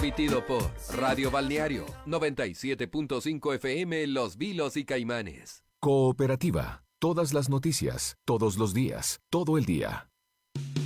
Transmitido por Radio Balneario 97.5 FM Los Vilos y Caimanes. Cooperativa. Todas las noticias, todos los días, todo el día.